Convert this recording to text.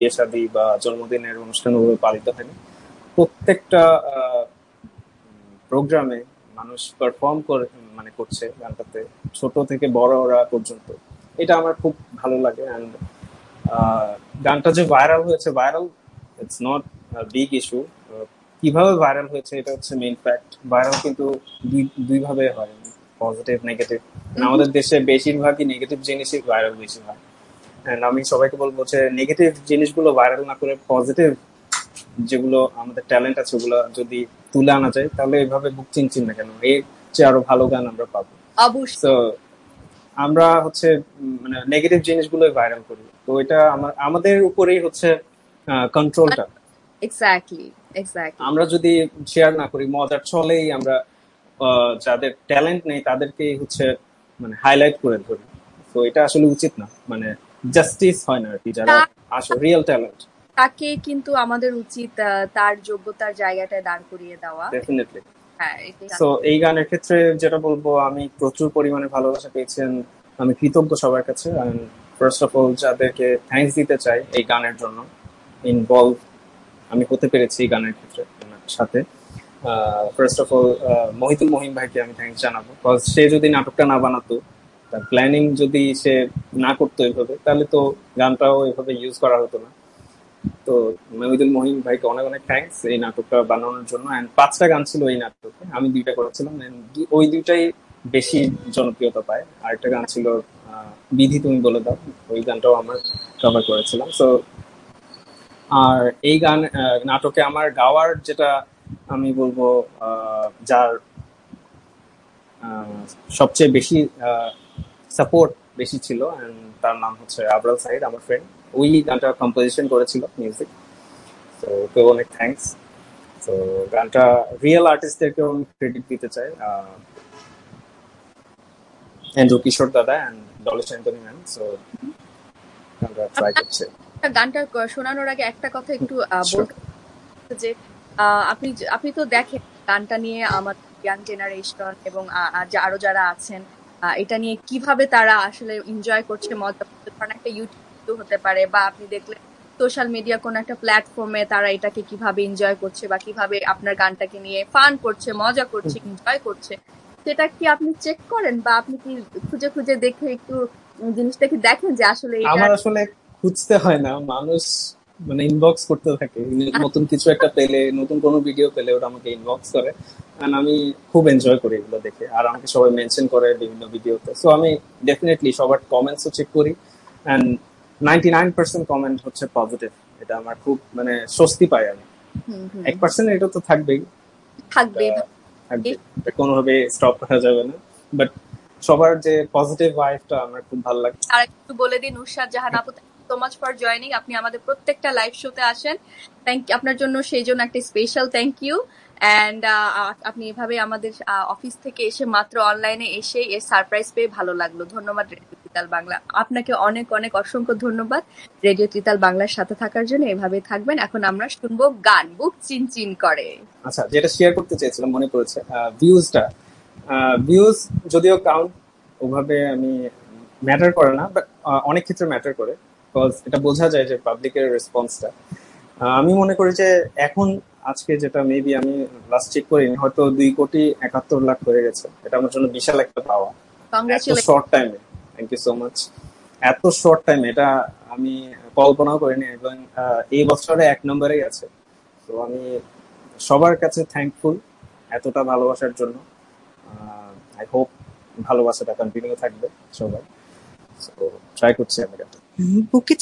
বিয়ে শাদী বা জন্মদিনের অনুষ্ঠান ওভাবে পালিত হয় না। প্রত্যেকটা প্রোগ্রামে মানুষ পারফর্ম করে, মানে করছে গানটাতে, ছোট থেকে বড় ওরা পর্যন্ত। এটা আমার খুব ভালো লাগে। অ্যান্ড গানটা যে ভাইরাল হয়েছে, viral it's not big issue. কিভাবে ভাইরাল হয়েছে এটা হচ্ছে মেইন ফ্যাক্ট। ভাইরাল কিন্তু দুই ভাবে হয়, পজিটিভ নেগেটিভ। আমাদের দেশে বেশিরভাগই নেগেটিভ জিনিসই ভাইরাল বেশি হয়। And আমি সবাইকে বলবো যে নেগেটিভ জিনিসগুলো ভাইরাল না করে পজিটিভ যেগুলো আমাদের ট্যালেন্ট আছে ওগুলো যদি তুলে আনা যায়, তাহলে এইভাবে বুক চিনচিন না কেন, এর চেয়ে আরো ভালো গান আমরা পাবো। অবশ্যই। তো আমরা হচ্ছে মানে নেগেটিভ জিনিসগুলোই ভাইরাল করি, তো এটা আমাদের উপরেই হচ্ছে কন্ট্রোলটা। এক্স্যাক্টলি। আমরা যদি শেয়ার না করি, মজার ছলেই আমরা যাদের ট্যালেন্ট নেই তাদেরকেই হচ্ছে মানে হাইলাইট করে ধরি, তো এটা আসলে উচিত না, মানে জাস্টিস হয় না আর কি, যারা আসলে রিয়েল ট্যালেন্ট তাকে কিন্তু আমাদের উচিত তার যোগ্যতার জায়গাটায় দাঁড় করিয়ে দেওয়া। ডেফিনেটলি। হ্যাঁ, তো এই গানের ক্ষেত্রে যেটা বলবো, আমি প্রচুর পরিমাণে ভালোবাসা পেয়েছেন, আমি কৃতজ্ঞ সবার কাছে। ফার্স্ট অফ অল যাদেরকে থ্যাঙ্কস দিতে চাই এই গানের জন্য ইনভলভ আমি হতে পেরেছি এই গানের ক্ষেত্রে সাথে, first of all Mohitul Mahim ভাইকে আমি থ্যাঙ্কস জানাবো। বিকজ সে যদি নাটকটা না বানাতো, তার প্ল্যানিং যদি সে না করতো এইভাবে, তাহলে তো গানটাও এভাবে ইউজ করা হতো না। তো মহিদুল মহিম ভাইকে অনেক অনেক থ্যাঙ্কস এই নাটকটা বানানোর জন্য। অ্যান্ড 5টা গান ছিল এই নাটকে, আমি 2টা করেছিলাম, ওই 2টাই বেশি জনপ্রিয়তা পায়। আরেকটা গান ছিল বিধি তুমি বলে দাও, ওই গানটাও আমার কভার করেছিলাম। সো আর এই গান নাটকে আমার গাওয়ার যেটা আমি বলবো, যার সবচেয়ে বেশি সাপোর্ট বেশি ছিল, তার নাম হচ্ছে আবরাল সাহিদ, আমার ফ্রেন্ড। ওই গানটা কম্পোজিশন করেছিল মিউজিক, তো ওকেও অনেক থ্যাঙ্কস। তো গানটা রিয়েল আর্টিস্টদেরকেও আমি ক্রেডিট দিতে চাই, এন্ড্রু কিশোর দাদা and Dolly Antony ma'am. So গানটা ট্রাই করছে। গানটা শোনানোর আগে একটা কথা একটু বলতে, যে আপনি তো দেখেন গানটা নিয়ে আমার ইয়াং জেনারেশন এবং আরো যারা আছেন এটা নিয়ে কিভাবে তারা আসলে এনজয় করছে, মজা করছে। কারণ একটা ইউটিউব হতে পারে, বা আপনি দেখলে সোশ্যাল মিডিয়া কোন একটা প্ল্যাটফর্মে তারা এটাকে কিভাবে এনজয় করছে, বা কিভাবে আপনার গানটাকে নিয়ে ফান করছে, মজা করছে, এনজয় করছে। সেটা কি আপনি চেক করেন, বা আপনি কি খুঁজে খুঁজে দেখে একটু জিনিসটাকে দেখেন যে আসলে আমার আসলে খুঁজতে হয় না, মানুষ মানে ইনবক্স করতে থাকে, নতুন কিছু একটা পেলে, নতুন কোনো ভিডিও পেলে ওটা আমাকে ইনবক্স করে। এন্ড আমি খুব এনজয় করি এগুলো দেখে, আর আমাকে সবাই মেনশন করে বিভিন্ন ভিডিওতে। সো আমি ডেফিনেটলি সবার কমেন্টসও চেক করি, এন্ড 99% কমেন্ট হচ্ছে পজিটিভ। এটা আমার খুব মানে স্বস্তি পাই আমি। 1% এটা তো থাকবেই, থাকবে কোনোভাবে স্টপ করা যাবে না, বাট সবার যে পজিটিভ ভাইবটা আমার খুব ভালো লাগে। আর একটু বলে দিন, নুসরাত জাহান আপু, সো মাচ ফর জয়নিং। আপনি আমাদের প্রত্যেকটা লাইভ শোতে আসেন, থ্যাংক ইউ আপনার জন্য, সেই জন্য একটা স্পেশাল থ্যাংক ইউ। অ্যান্ড আপনি এভাবে আমাদের অফিস থেকে এসে মাত্র অনলাইনে এসে এর সারপ্রাইজ পেয়ে ভালো লাগলো। ধন্যবাদ রেডিও ত্রিতাল বাংলা, আপনাকে অনেক অনেক অসংখ্য ধন্যবাদ রেডিও ত্রিতাল বাংলার সাথে থাকার জন্য। এভাবে থাকবেন। এখন আমরা শুনবো গান বুক চিনচিন করে। আচ্ছা, যেটা শেয়ার করতে চেয়েছিলাম মনে পড়েছে, ভিউজ যদিও কাউন্ট ওভাবে আমি ম্যাটার করে না, বাট অনেক ক্ষেত্রে ম্যাটার করে, বিকজ এটা বোঝা যায় যে পাবলিকের রেসপন্সটা। আমি মনে করি যে এখন আজকে যেটা মেবি আমি লাস্ট চেক করিনি, হয়তো 2,71,00,000 হয়ে গেছে। এটা আমার জন্য বিশাল একটা পাওয়া এত শর্ট টাইমে। Thank you so much. এত শর্ট টাইমে এটা আমি কল্পনাও করিনি, এবং এই বছরে 1 নম্বরেই আছে। তো আমি সবার কাছে থ্যাঙ্কফুল এতটা ভালোবাসার জন্য। আই হোপ ভালোবাসাটা কন্টিনিউ থাকবে সবাই। ট্রাই করছি আমি।